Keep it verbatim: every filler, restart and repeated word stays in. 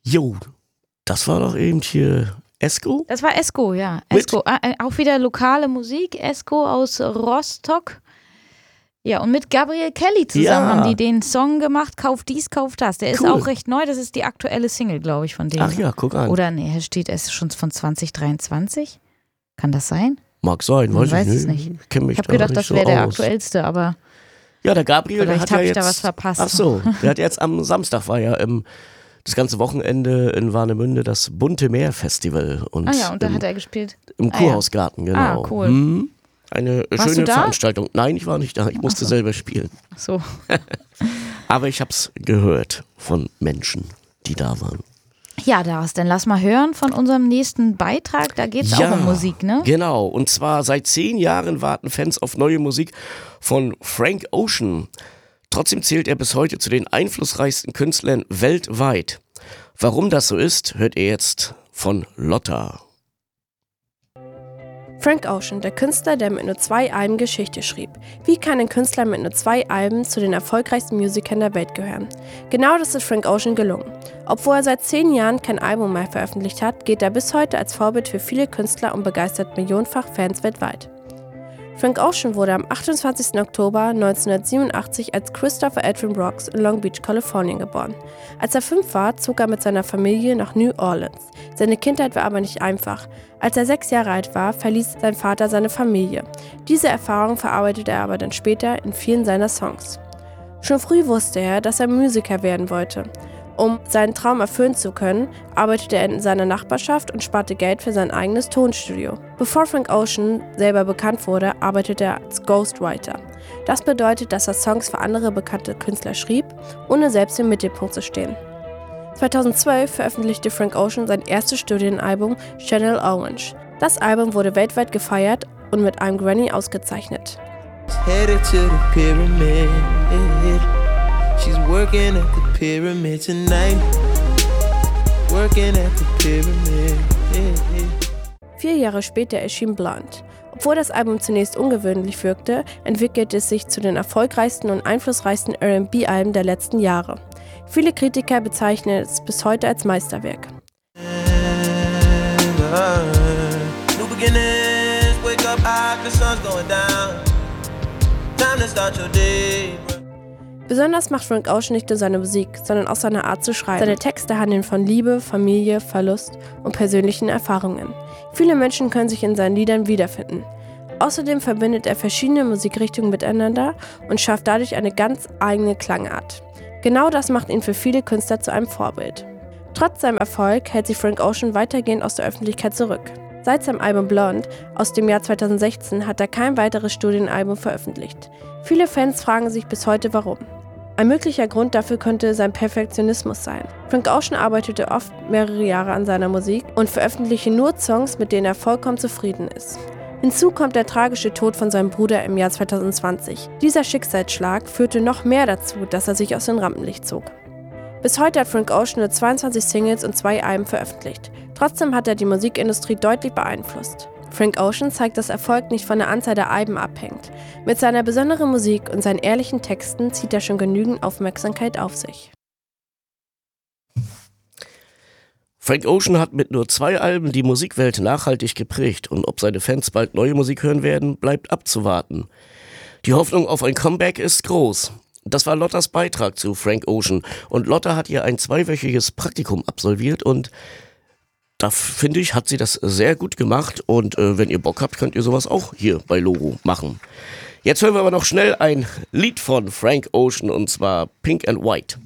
Jo, das war doch eben hier Esko? Das war Esko, ja. Esko, äh, auch wieder lokale Musik. Esko aus Rostock. Ja, und mit Gabriel Kelly zusammen ja. haben die den Song gemacht, Kauf dies, kauf das. Der ist cool. auch recht neu, das ist die aktuelle Single, glaube ich, von dem. Ach ja, guck an. Oder nee, hier steht, es ist schon von zwanzig dreiundzwanzig. Kann das sein? Mag sein, weiß, weiß ich es nicht. nicht. Kenn mich ich habe da gedacht, nicht das so wäre der aus. aktuellste, aber ja, der Gabriel, der hat ja ich jetzt, da was verpasst. Ach so, der hat jetzt am Samstag war ja im, das ganze Wochenende in Warnemünde das Bunte Meer Festival. Und ah ja, und da im, hat er gespielt? Im ah, Kurhausgarten, genau. Ah, cool. Hm, eine Warst schöne du da? Veranstaltung. Nein, ich war nicht da, ich musste so. selber spielen. Ach so. Aber ich hab's gehört von Menschen, die da waren. Ja, Darius, dann lass mal hören von unserem nächsten Beitrag. Da geht es ja, auch um Musik, ne? Genau. Und zwar seit zehn Jahren warten Fans auf neue Musik von Frank Ocean. Trotzdem zählt er bis heute zu den einflussreichsten Künstlern weltweit. Warum das so ist, hört ihr jetzt von Lotta. Frank Ocean, der Künstler, der mit nur zwei Alben Geschichte schrieb. Wie kann ein Künstler mit nur zwei Alben zu den erfolgreichsten Musikern der Welt gehören? Genau das ist Frank Ocean gelungen. Obwohl er seit zehn Jahren kein Album mehr veröffentlicht hat, geht er bis heute als Vorbild für viele Künstler und begeistert millionenfach Fans weltweit. Frank Ocean wurde am achtundzwanzigsten Oktober neunzehnhundertsiebenundachtzig als Christopher Edwin Brooks in Long Beach, Kalifornien geboren. Als er fünf war, zog er mit seiner Familie nach New Orleans. Seine Kindheit war aber nicht einfach. Als er sechs Jahre alt war, verließ sein Vater seine Familie. Diese Erfahrung verarbeitete er aber dann später in vielen seiner Songs. Schon früh wusste er, dass er Musiker werden wollte. Um seinen Traum erfüllen zu können, arbeitete er in seiner Nachbarschaft und sparte Geld für sein eigenes Tonstudio. Bevor Frank Ocean selber bekannt wurde, arbeitete er als Ghostwriter. Das bedeutet, dass er Songs für andere bekannte Künstler schrieb, ohne selbst im Mittelpunkt zu stehen. zweitausendzwölf veröffentlichte Frank Ocean sein erstes Studioalbum Channel Orange. Das Album wurde weltweit gefeiert und mit einem Grammy ausgezeichnet. Headed to the pyramid. She's working at the pyramid tonight. Working at the pyramid. Vier Jahre später erschien Blonde. Obwohl das Album zunächst ungewöhnlich wirkte, entwickelte es sich zu den erfolgreichsten und einflussreichsten R and B-Alben der letzten Jahre. Viele Kritiker bezeichnen es bis heute als Meisterwerk. New beginnings, wake up high, the sun's going down. Time to start your day. Besonders macht Frank Ocean nicht nur seine Musik, sondern auch seine Art zu schreiben. Seine Texte handeln von Liebe, Familie, Verlust und persönlichen Erfahrungen. Viele Menschen können sich in seinen Liedern wiederfinden. Außerdem verbindet er verschiedene Musikrichtungen miteinander und schafft dadurch eine ganz eigene Klangart. Genau das macht ihn für viele Künstler zu einem Vorbild. Trotz seinem Erfolg hält sich Frank Ocean weitergehend aus der Öffentlichkeit zurück. Seit seinem Album Blonde aus dem Jahr zweitausendsechzehn hat er kein weiteres Studioalbum veröffentlicht. Viele Fans fragen sich bis heute, warum. Ein möglicher Grund dafür könnte sein Perfektionismus sein. Frank Ocean arbeitete oft mehrere Jahre an seiner Musik und veröffentlichte nur Songs, mit denen er vollkommen zufrieden ist. Hinzu kommt der tragische Tod von seinem Bruder im Jahr zweitausendzwanzig. Dieser Schicksalsschlag führte noch mehr dazu, dass er sich aus dem Rampenlicht zog. Bis heute hat Frank Ocean nur zweiundzwanzig Singles und zwei Alben veröffentlicht. Trotzdem hat er die Musikindustrie deutlich beeinflusst. Frank Ocean zeigt, dass Erfolg nicht von der Anzahl der Alben abhängt. Mit seiner besonderen Musik und seinen ehrlichen Texten zieht er schon genügend Aufmerksamkeit auf sich. Frank Ocean hat mit nur zwei Alben die Musikwelt nachhaltig geprägt und ob seine Fans bald neue Musik hören werden, bleibt abzuwarten. Die Hoffnung auf ein Comeback ist groß. Das war Lottas Beitrag zu Frank Ocean und Lotta hat hier ein zweiwöchiges Praktikum absolviert und da finde ich, hat sie das sehr gut gemacht und äh, wenn ihr Bock habt, könnt ihr sowas auch hier bei Logo machen. Jetzt hören wir aber noch schnell ein Lied von Frank Ocean und zwar Pink and White.